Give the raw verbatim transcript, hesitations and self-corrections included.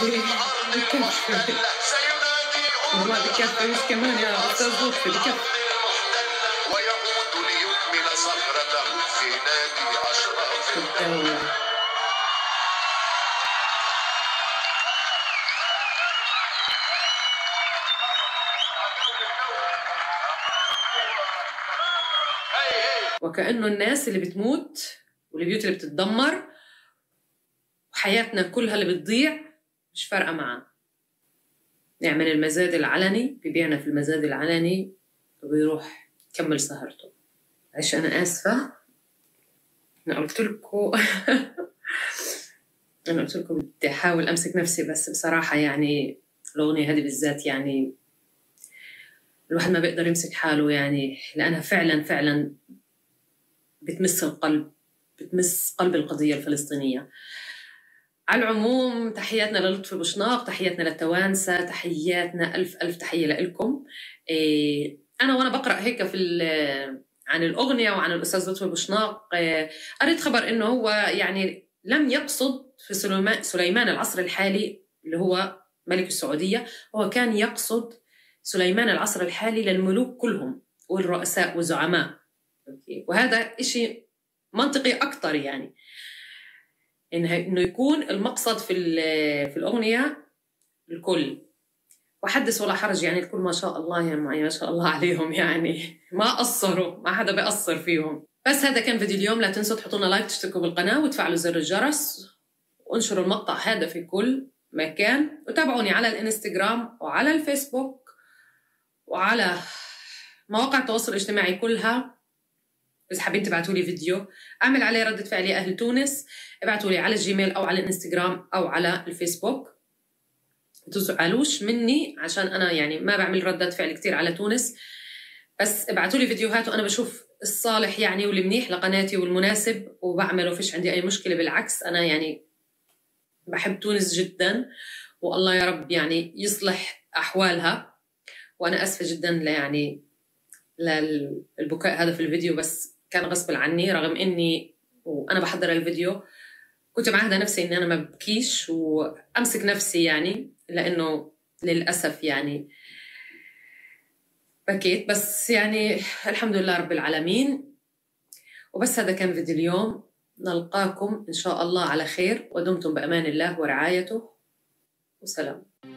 بكفي والله بكفي، مش كمان يا أستاذ لطفي بكفي. ويعود ليكمل صخرته في نادي أشراف الدولة. وكأنه الناس اللي بتموت والبيوت اللي بتتدمر وحياتنا كلها اللي بتضيع مش فارقة معاه. يعمل المزاد العلني، بيبيعنا في المزاد العلني وبيروح يكمل سهرته. عش أنا آسفة، أنا قلت لكم أنا قلت لكم بدي أحاول أمسك نفسي، بس بصراحة يعني الأغنية هذه بالذات يعني الواحد ما بيقدر يمسك حاله، يعني لأنها فعلا فعلا بتمس القلب، بتمس قلب القضية الفلسطينية. على العموم تحياتنا للطفي بوشناق، تحياتنا للتوانسة، تحياتنا ألف ألف تحية لكم. إيه أنا وأنا بقرأ هيك في عن الأغنية وعن الأستاذ لطفي بوشناق إيه قريت خبر إنه هو يعني لم يقصد في سليمان, سليمان العصر الحالي اللي هو ملك السعودية، هو كان يقصد سليمان العصر الحالي للملوك كلهم والرؤساء والزعماء. وهذا إشي منطقي أكتر، يعني إنه يكون المقصد في في الأغنية الكل، وحدث ولا حرج، يعني الكل ما شاء الله يعني ما شاء الله عليهم، يعني ما قصروا، ما حدا بيقصر فيهم. بس هذا كان فيديو اليوم، لا تنسوا تحطوا لنا لايك، تشتركوا بالقناة وتفعلوا زر الجرس وانشروا المقطع هذا في كل مكان، وتابعوني على الانستغرام وعلى الفيسبوك وعلى مواقع التواصل الاجتماعي كلها. إذا حابين تبعتوا لي فيديو أعمل عليه ردة فعل يا أهل تونس، ابعتوا لي على الجيميل أو على الانستغرام أو على الفيسبوك. متزعلوش مني عشان أنا يعني ما بعمل ردة فعل كتير على تونس، بس ابعتوا لي فيديوهات وأنا بشوف الصالح يعني والمنيح لقناتي والمناسب وبعمله، فيش عندي أي مشكلة، بالعكس أنا يعني بحب تونس جدا، والله يا رب يعني يصلح أحوالها. وأنا أسفة جدا يعني للبكاء هذا في الفيديو، بس كان غصب عني، رغم إني وأنا بحضر الفيديو كنت معاهدة نفسي إني أنا ما ببكيش وأمسك نفسي، يعني لأنه للأسف يعني بكيت، بس يعني الحمد لله رب العالمين. وبس هذا كان فيديو اليوم، نلقاكم إن شاء الله على خير، ودمتم بأمان الله ورعايته، وسلام.